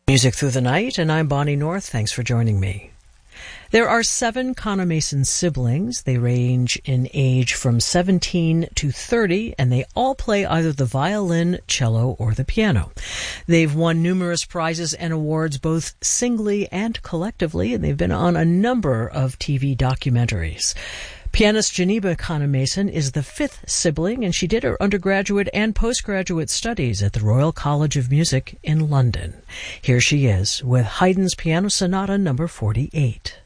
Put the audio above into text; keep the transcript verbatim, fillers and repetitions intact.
Music Through the Night, and I'm Bonnie North. Thanks for joining me. There are seven Conno Mason siblings. They range in age from seventeen to thirty, and they all play either the violin, cello, or the piano. They've won numerous prizes and awards both singly and collectively, and they've been on a number of T V documentaries. Pianist Geneba Conno Mason is the fifth sibling, and she did her undergraduate and postgraduate studies at the Royal College of Music in London. Here she is with Haydn's Piano Sonata number forty-eight.